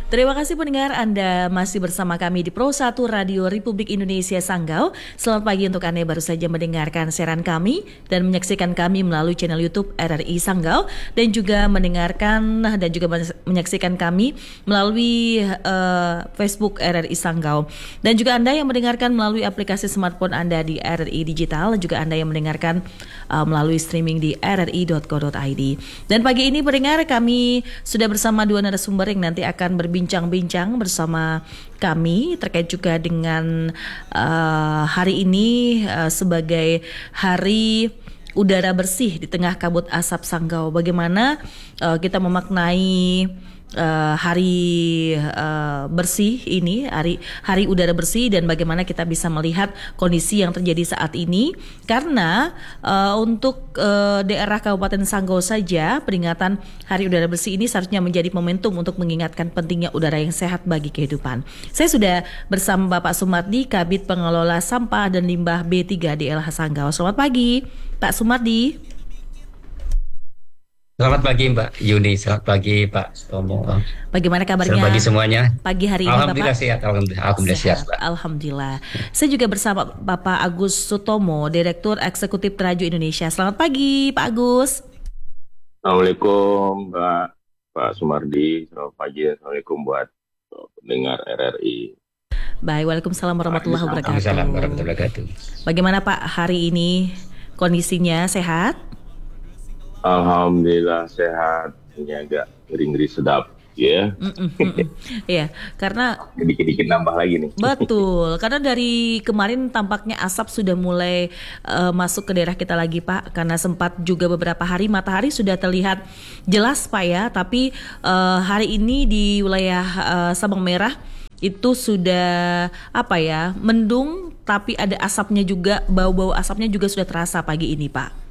Terima kasih pendengar, Anda masih bersama kami di Pro 1 Radio Republik Indonesia Sanggau. Selamat pagi untuk Anda yang baru saja mendengarkan siaran kami dan menyaksikan kami melalui channel YouTube RRI Sanggau dan juga mendengarkan dan juga menyaksikan kami melalui Facebook RRI Sanggau. Dan juga Anda yang mendengarkan melalui aplikasi smartphone Anda di RRI Digital dan juga Anda yang mendengarkan melalui streaming di rri.co.id. Dan pagi ini pendengar, kami sudah bersama dua narasumber yang nanti akan berbincang-bincang bersama kami terkait juga dengan hari ini sebagai Hari Udara Bersih di tengah kabut asap Sanggau. Bagaimana kita memaknai hari bersih ini, hari udara bersih, dan bagaimana kita bisa melihat kondisi yang terjadi saat ini. Karena untuk daerah Kabupaten Sanggau saja, peringatan hari udara bersih ini seharusnya menjadi momentum untuk mengingatkan pentingnya udara yang sehat bagi kehidupan. Saya sudah bersama Bapak Sumardi, Kabid Pengelola Sampah dan Limbah B3 DLH Sanggau. Selamat pagi Pak Sumardi. Selamat pagi Mbak Yuni, selamat pagi Pak Tomo. Bagaimana kabarnya? Selamat pagi semuanya. Pagi hari ini Alhamdulillah Bapak? Sehat, Alhamdulillah sehat Pak. Alhamdulillah. Saya juga bersama Bapak Agus Sutomo, Direktur Eksekutif Traju Indonesia. Selamat pagi Pak Agus. Assalamualaikum Pak Sumardi, selamat pagi. Assalamualaikum buat pendengar RRI. Baik, waalaikumsalam warahmatullahi wabarakatuh. Waalaikumsalam warahmatullahi wabarakatuh. Bagaimana Pak hari ini, kondisinya sehat? Alhamdulillah sehat, ini agak ngeri-ngeri sedap ya. Iya, karena Dikit-dikit nambah lagi nih. betul, karena dari kemarin tampaknya asap sudah mulai masuk ke daerah kita lagi Pak. Karena sempat juga beberapa hari matahari sudah terlihat jelas Pak ya. Tapi hari ini di wilayah Sabang Merah itu sudah mendung, tapi ada asapnya juga, bau-bau asapnya juga sudah terasa pagi ini Pak.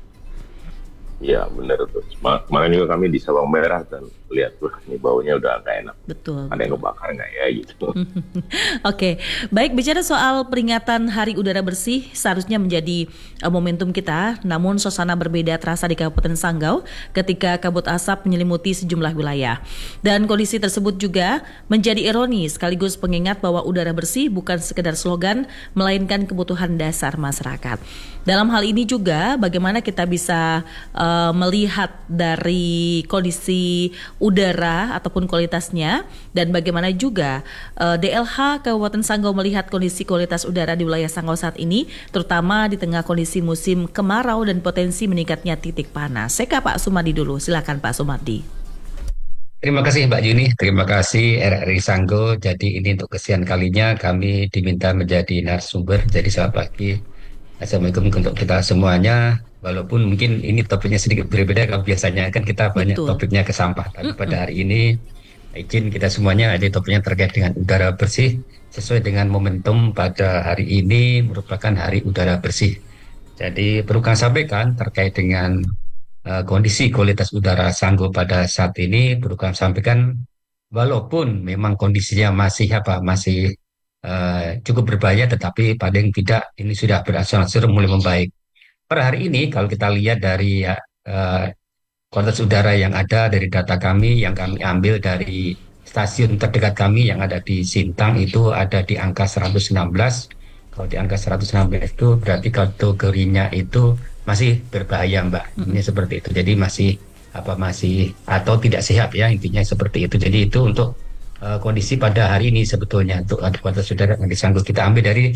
Ya benar tuh. Kemarin juga kami di Sabang Merah dan lihat tuh ini baunya udah gak enak. Betul. Ada yang kebakar nggak ya gitu. Oke, baik, bicara soal peringatan Hari Udara Bersih seharusnya menjadi momentum kita. Namun suasana berbeda terasa di Kabupaten Sanggau ketika kabut asap menyelimuti sejumlah wilayah. Dan kondisi tersebut juga menjadi ironi sekaligus pengingat bahwa udara bersih bukan sekedar slogan, melainkan kebutuhan dasar masyarakat. Dalam hal ini juga bagaimana kita bisa melihat dari kondisi udara ataupun kualitasnya, dan bagaimana juga DLH Kabupaten Sanggau melihat kondisi kualitas udara di wilayah Sanggau saat ini, terutama di tengah kondisi musim kemarau dan potensi meningkatnya titik panas. Saya ke Pak Sumardi dulu, silakan Pak Sumardi. Terima kasih Mbak Yuni, terima kasih RRI Sanggau. Jadi ini untuk kesekian kalinya kami diminta menjadi narasumber. Jadi selamat pagi. Assalamualaikum untuk kita semuanya. Walaupun mungkin ini topiknya sedikit berbeda, kalau biasanya kan kita banyak Betul. topiknya ke sampah. Tapi pada hari ini izin kita semuanya ada topiknya terkait dengan udara bersih sesuai dengan momentum pada hari ini merupakan Hari Udara Bersih. Jadi perlu kami sampaikan terkait dengan kondisi kualitas udara Sanggau pada saat ini, perlu kami sampaikan walaupun memang kondisinya masih cukup berbahaya, tetapi paling tidak ini sudah berangsur-angsur mulai membaik. Per hari ini kalau kita lihat dari kualitas udara yang ada dari data kami yang kami ambil dari stasiun terdekat kami yang ada di Sintang itu ada di angka 116. Kalau di angka 116 itu berarti kategorinya itu masih berbahaya Mbak. Ini seperti itu. Jadi masih atau tidak sehat ya, intinya seperti itu. Jadi itu untuk kondisi pada hari ini sebetulnya untuk kualitas udara yang disanggup kita ambil dari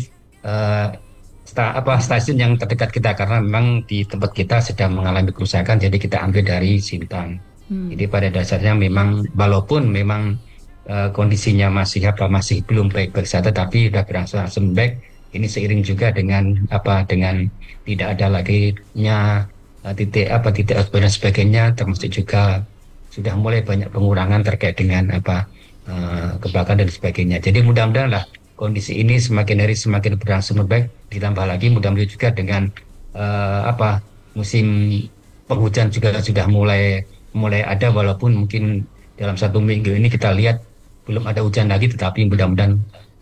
stasiun yang terdekat kita, karena memang di tempat kita sedang mengalami kerusakan, jadi kita ambil dari Sintang. Jadi pada dasarnya memang walaupun memang kondisinya masih belum baik-baik saja, tapi sudah berangsur-angsur baik. Ini seiring juga dengan tidak ada lagi titik dan sebagainya, termasuk juga sudah mulai banyak pengurangan terkait dengan kebakaran dan sebagainya. Jadi mudah-mudahan lah kondisi ini semakin hari semakin berangsur membaik. Ditambah lagi mudah-mudahan juga dengan musim penghujan juga sudah mulai ada, walaupun mungkin dalam 1 minggu ini kita lihat belum ada hujan lagi, tetapi mudah-mudahan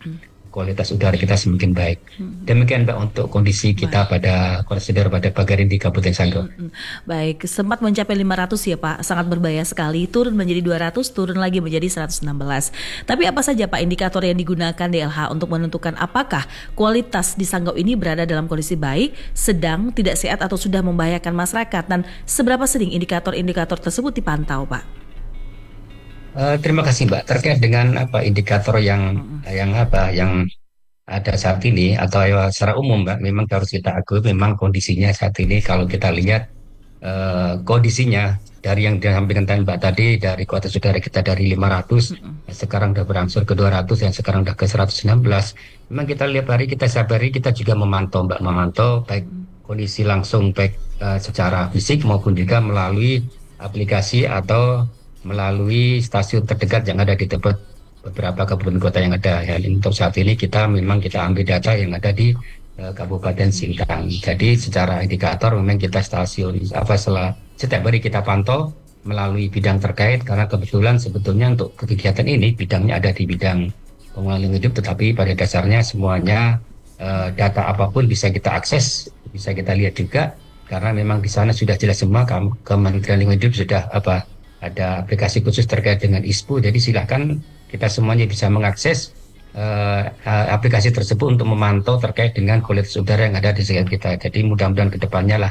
kualitas udara kita semakin baik. Demikian Mbak untuk kondisi kita pada kualitas udara pada pagi hari di Kabupaten Sanggau. Baik, sempat mencapai 500 ya Pak, sangat berbahaya sekali, turun menjadi 200, turun lagi menjadi 116. Tapi apa saja Pak indikator yang digunakan DLH untuk menentukan apakah kualitas di Sanggau ini berada dalam kondisi baik, sedang, tidak sehat atau sudah membahayakan masyarakat, dan seberapa sering indikator-indikator tersebut dipantau Pak? Terima kasih Mbak. Terkait dengan indikator yang ada saat ini atau secara umum Mbak, memang harus kita akui memang kondisinya saat ini kalau kita lihat kondisinya dari yang disampaikan Mbak tadi, dari kualitas udara kita dari 500 sekarang udah berangsur ke 200 yang sekarang udah ke 116. Memang kita lihat kita setiap hari kita juga memantau Mbak, baik kondisi langsung baik secara fisik maupun juga melalui aplikasi atau melalui stasiun terdekat yang ada di tempat beberapa kabupaten kota yang ada. Ya, untuk saat ini kita ambil data yang ada di Kabupaten Sintang. Jadi secara indikator memang kita setiap hari kita pantau melalui bidang terkait, karena kebetulan sebetulnya untuk kegiatan ini bidangnya ada di bidang pengelolaan lingkungan hidup, tetapi pada dasarnya semuanya data apapun bisa kita akses, bisa kita lihat juga, karena memang di sana sudah jelas semua Kementerian Lingkungan Hidup sudah ada aplikasi khusus terkait dengan ISPU, jadi silakan kita semuanya bisa mengakses aplikasi tersebut untuk memantau terkait dengan kualitas udara yang ada di sekitar kita. Jadi mudah-mudahan kedepannya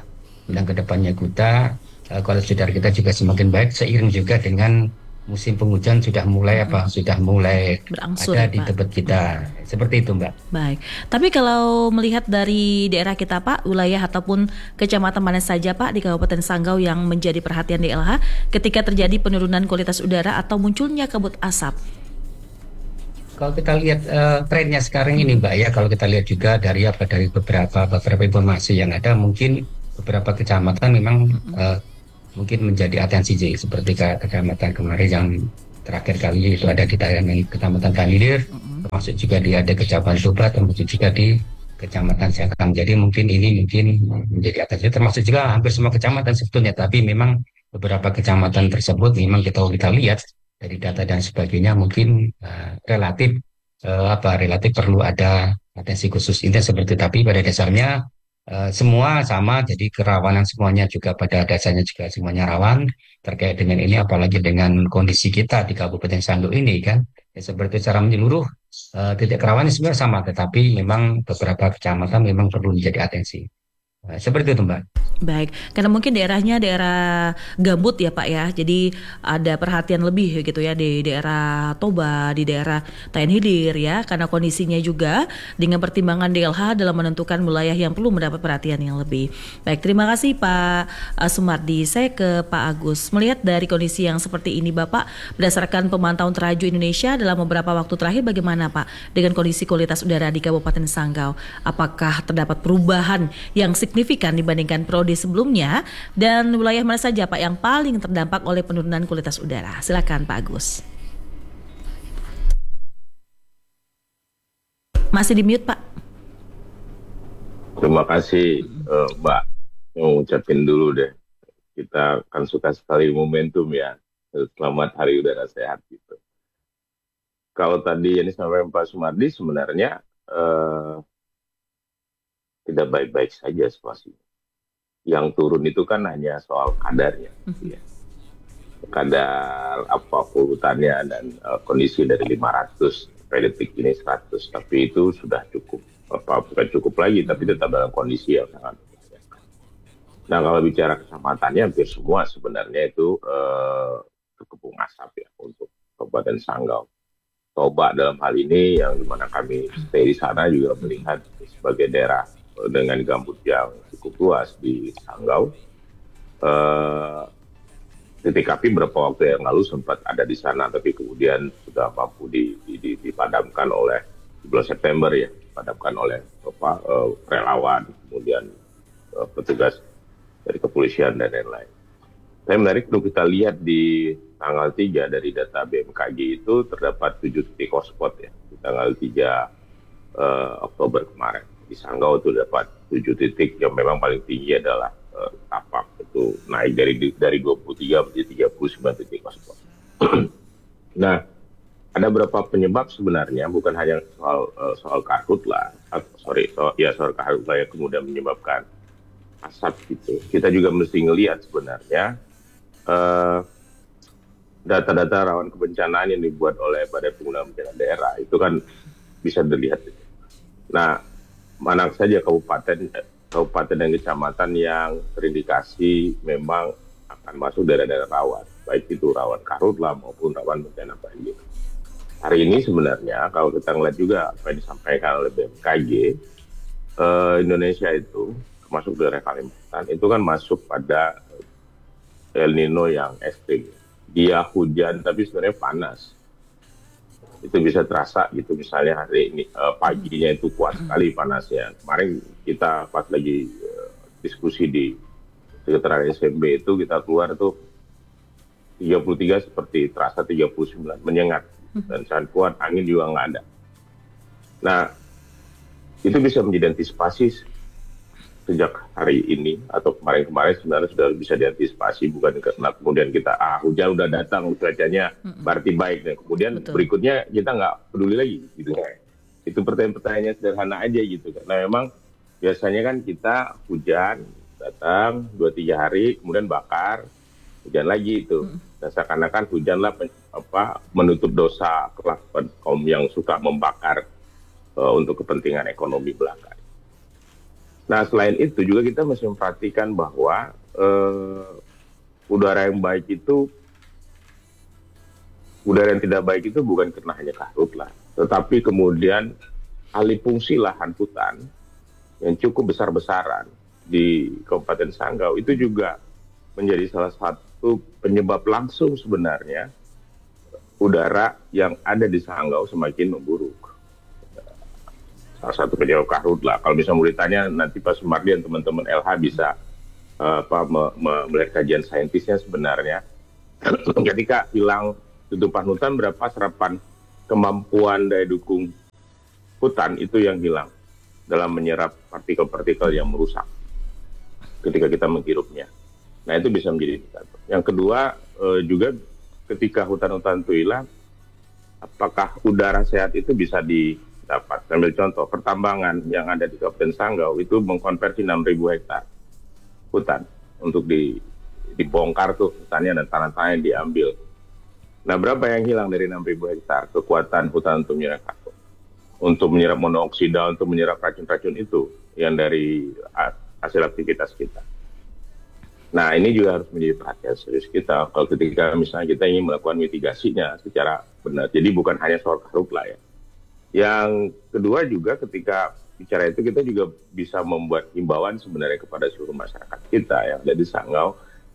kualitas udara kita juga semakin baik, seiring juga dengan musim penghujan sudah mulai berangsur ada ya, di Pak. tempat kita. Seperti itu Mbak. Baik, tapi kalau melihat dari daerah kita Pak, wilayah ataupun kecamatan mana saja Pak di Kabupaten Sanggau yang menjadi perhatian DLH ketika terjadi penurunan kualitas udara atau munculnya kabut asap? Kalau kita lihat trennya sekarang ini Mbak ya, kalau kita lihat juga dari beberapa informasi yang ada, mungkin beberapa kecamatan memang mungkin menjadi atensi seperti kecamatan kemarin yang terakhir kali itu ada di Kecamatan Tangilir, termasuk juga ada Kecamatan Toba, termasuk juga di Kecamatan Sekang. Jadi mungkin menjadi atensi, termasuk juga hampir semua kecamatan sebetulnya, tapi memang beberapa kecamatan tersebut memang kita lihat dari data dan sebagainya mungkin relatif perlu ada atensi khusus intens seperti itu. Tapi pada dasarnya semua sama, jadi kerawanan semuanya juga pada dasarnya juga semuanya rawan terkait dengan ini, apalagi dengan kondisi kita di Kabupaten Sanggau ini kan ya, seperti secara menyeluruh titik kerawanan sebenarnya sama, tetapi memang beberapa kecamatan memang perlu menjadi atensi. Seperti itu Mbak. Baik, karena mungkin daerahnya daerah gambut ya Pak ya, jadi ada perhatian lebih gitu ya di daerah Toba, di daerah Tayan Hilir ya, karena kondisinya juga dengan pertimbangan DLH dalam menentukan wilayah yang perlu mendapat perhatian yang lebih. Baik, terima kasih Pak Sumardi. Saya ke Pak Agus. Melihat dari kondisi yang seperti ini Bapak, berdasarkan pemantauan Teraju Indonesia dalam beberapa waktu terakhir, bagaimana Pak dengan kondisi kualitas udara di Kabupaten Sanggau? Apakah terdapat perubahan yang signifikan dibandingkan periode sebelumnya, dan wilayah mana saja Pak yang paling terdampak oleh penurunan kualitas udara? Silakan Pak Agus. Masih di mute Pak. Terima kasih Mbak. Mau ucapin dulu deh, kita kan suka sekali momentum ya. Selamat Hari Udara Sehat gitu. Kalau tadi yang disampaikan Pak Sumardi, sebenarnya tidak baik-baik saja situasinya. Yang turun itu kan hanya soal kadarnya, ya. Kadar polutannya dan kondisi dari 500 sampai detik ini 100, tapi itu sudah cukup, bukan cukup lagi, tapi tetap dalam kondisi yang sangat membahayakan. Nah, kalau bicara kecamatannya, hampir semua sebenarnya itu terkepung asap ya untuk Kabupaten Sanggau. Toba dalam hal ini yang dimana kami stay di sana juga melihat sebagai daerah dengan gambut yang cukup luas di Sanggau. Titik api beberapa waktu yang lalu sempat ada di sana, tapi kemudian sudah mampu dipadamkan oleh di bulan September ya, dipadamkan oleh relawan, kemudian petugas dari kepolisian dan lain-lain. Tapi menarik untuk kita lihat di tanggal 3 dari data BMKG itu terdapat 7 titik hotspot ya di tanggal 3 Oktober kemarin. Di Sanggau itu dapat 7 titik yang memang paling tinggi adalah Tapak, itu naik dari 23 menjadi 39 titik hotspot. Nah, ada beberapa penyebab sebenarnya, bukan hanya soal karhutla, soal karhutla yang kemudian menyebabkan asap gitu. Kita juga mesti ngelihat sebenarnya eh, data-data rawan kebencanaan yang dibuat oleh Badan Penanggulangan Bencana Daerah itu kan bisa dilihat. Nah, mana saja kabupaten dan kecamatan yang terindikasi memang akan masuk daerah-daerah rawan, baik itu rawan karhutla maupun rawan bencana banjir. Hari ini sebenarnya kalau kita ngeliat juga apa yang disampaikan oleh BMKG, Indonesia itu termasuk daerah Kalimantan itu kan masuk pada El Nino yang ekstrim. Dia hujan tapi sebenarnya panas. Itu bisa terasa gitu, misalnya hari ini paginya itu kuat sekali panasnya. Kemarin kita pas lagi diskusi di sekretariat SMB itu kita keluar tuh 33 seperti terasa 39, menyengat dan sangat kuat, angin juga nggak ada. Nah, itu bisa menjadi antisipasi sejak hari ini atau kemarin-kemarin sebenarnya sudah bisa diantisipasi, bukan karena kemudian kita hujan udah datang cuacanya berarti baik, dan kemudian berikutnya kita nggak peduli lagi gitu. Itu pertanyaan-pertanyaannya sederhana aja gitu, karena memang biasanya kan kita hujan datang 2-3 hari kemudian bakar, hujan lagi itu. Dan seakan-akan hujanlah menutup dosa kelakuan kaum yang suka membakar untuk kepentingan ekonomi belaka. Nah, selain itu juga kita mesti memperhatikan bahwa udara yang tidak baik itu bukan karena hanya karhutla, tetapi kemudian alih fungsi lahan hutan yang cukup besar-besaran di Kabupaten Sanggau itu juga menjadi salah satu penyebab langsung sebenarnya udara yang ada di Sanggau semakin memburuk. Salah satu penyebab karhutla. Kalau bisa mau ditanya nanti Pak Sumardi dan teman-teman LH bisa melihat kajian saintisnya sebenarnya. Ketika hilang tutupan hutan, berapa serapan kemampuan daya dukung hutan itu yang hilang dalam menyerap partikel-partikel yang merusak ketika kita menghirupnya. Nah, itu bisa menjadi indikator. Yang kedua juga ketika hutan-hutan itu hilang, apakah udara sehat itu bisa didapat? Ambil contoh, pertambangan yang ada di Kabupaten Sanggau itu mengkonversi 6.000 hektar hutan untuk dibongkar tuh hutannya dan tanah-tanah yang diambil. Nah, berapa yang hilang dari 6.000 hektar kekuatan hutan untuk menyerap karbon, untuk menyerap monoksida, untuk menyerap racun-racun itu yang dari hasil aktivitas kita. Nah, ini juga harus menjadi perhatian serius kita kalau ketika misalnya kita ingin melakukan mitigasinya secara benar. Jadi bukan hanya soal karhutla ya. Yang kedua juga ketika bicara itu kita juga bisa membuat himbauan sebenarnya kepada seluruh masyarakat kita yang ada di Sanggau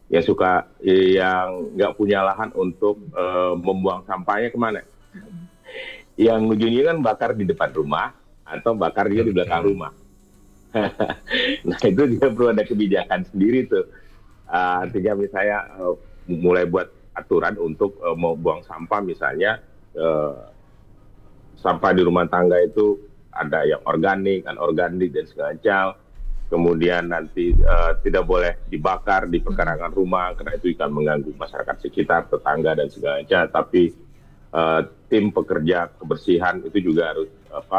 yang nggak punya lahan untuk membuang sampahnya kemana. Yang ujungnya kan bakar di depan rumah atau bakar juga di belakang rumah. Nah, itu juga perlu ada kebijakan sendiri tuh. Artinya misalnya mulai buat aturan untuk mau buang sampah misalnya sampah di rumah tangga itu ada yang organik, anorganik dan segala macam. Kemudian nanti tidak boleh dibakar di pekarangan rumah karena itu akan mengganggu masyarakat sekitar, tetangga dan segala macam. Tapi tim pekerja kebersihan itu juga harus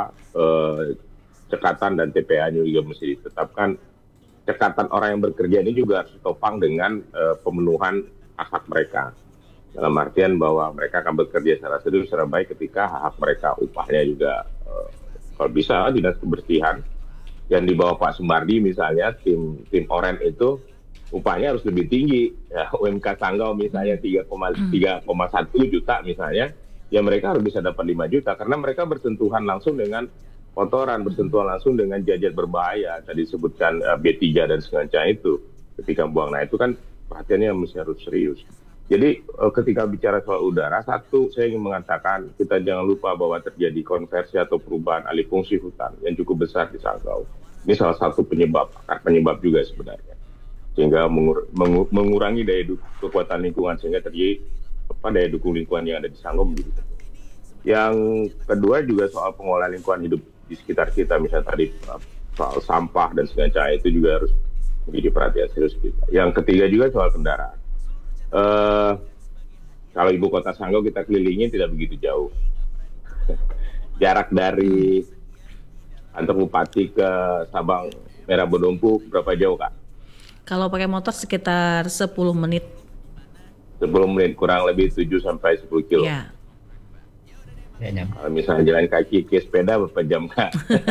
cekatan dan TPA-nya juga mesti ditetapkan. Cekatan orang yang bekerja ini juga harus ditopang dengan pemenuhan hak mereka. Dalam artian bahwa mereka akan bekerja secara serius, secara baik ketika hak mereka, upahnya juga kalau bisa dinas kebersihan yang di bawah Pak Sumardi misalnya tim Oren itu upahnya harus lebih tinggi. Ya, UMK Sanggau misalnya 3,1 juta misalnya, ya mereka harus bisa dapat 5 juta karena mereka bersentuhan langsung dengan kotoran, bersentuhan langsung dengan zat berbahaya tadi disebutkan B3 dan segala itu ketika buang. Nah, itu kan perhatiannya mesti harus serius. Jadi ketika bicara soal udara, satu saya ingin mengatakan kita jangan lupa bahwa terjadi konversi atau perubahan alih fungsi hutan yang cukup besar di Sanggau. Ini salah satu penyebab juga sebenarnya, sehingga mengurangi kekuatan lingkungan sehingga terjadi daya dukung lingkungan yang ada di Sanggau begitu. Yang kedua juga soal pengolahan lingkungan hidup di sekitar kita, misalnya tadi soal sampah dan segala itu juga harus menjadi perhatian serius kita. Yang ketiga juga soal kendaraan. Kalau ibu kota Sanggau kita kelilingin tidak begitu jauh. Jarak dari kantor bupati ke Sabang Merah Bedumpu berapa jauh, Kak? Kalau pakai motor sekitar 10 menit. 10 menit, kurang lebih 7 sampai 10 kilo. Ya. Ya, nyampe. Kalau misalnya jalan kaki ke sepeda berapa jam, Kak?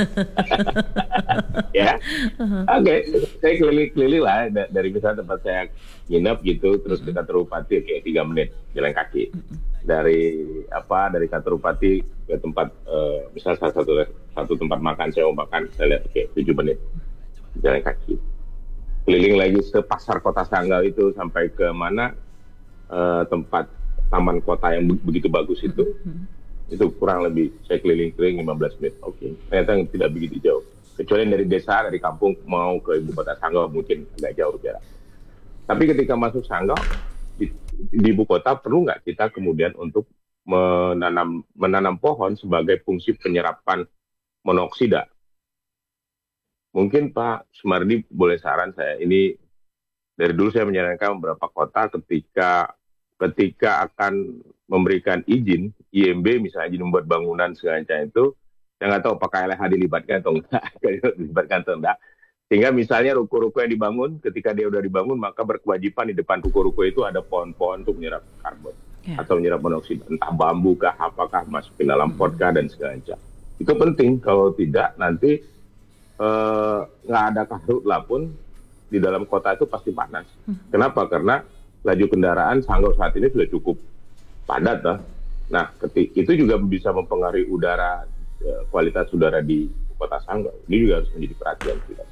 Ya, oke. Saya keliling-keliling lah dari misalnya tempat saya nginep gitu, terus ke kantor bupati kayak 3 menit jalan kaki. Dari kantor bupati ke tempat misalnya satu tempat makan saya mau makan, saya lihat kayak 7 menit jalan kaki. Keliling lagi ke pasar kota Sanggau itu sampai ke mana tempat taman kota yang begitu bagus itu kurang lebih saya keliling-keliling 15 menit. Oke. Ternyata tidak begitu jauh. Kecuali dari desa, dari kampung mau ke ibu kota Sanggau mungkin agak jauh jarak. Tapi ketika masuk Sanggau di ibu kota perlu nggak kita kemudian untuk menanam pohon sebagai fungsi penyerapan monoksida? Mungkin Pak Sumardi boleh saran saya. Ini dari dulu saya menyarankan beberapa kota ketika akan memberikan izin IMB misalnya izin membuat bangunan segala macam itu, saya nggak tahu apakah LH dilibatkan atau enggak, sehingga misalnya ruko-ruko yang dibangun ketika dia udah dibangun maka berkewajiban di depan ruko-ruko itu ada pohon-pohon untuk menyerap karbon atau menyerap monoksida, entah bambu kah apakah masukin dalam pot kah dan segala macam. Itu penting, kalau tidak nanti nggak ada karhutlah pun di dalam kota itu pasti panas. Kenapa? Karena laju kendaraan Sanggau saat ini sudah cukup padat. Nah, itu juga bisa mempengaruhi udara, kualitas udara di kota Sanggau. Ini juga harus menjadi perhatian kita.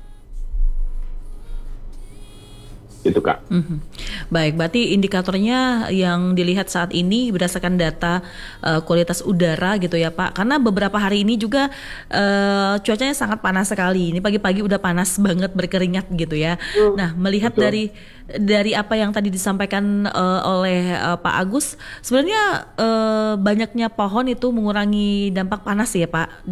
Itu, Kak. Baik, berarti indikatornya yang dilihat saat ini berdasarkan data kualitas udara gitu ya Pak. Karena beberapa hari ini juga cuacanya sangat panas sekali. Ini pagi-pagi udah panas banget, berkeringat gitu ya. Nah, melihat dari apa yang tadi disampaikan oleh Pak Agus, sebenarnya banyaknya pohon itu mengurangi dampak panas ya Pak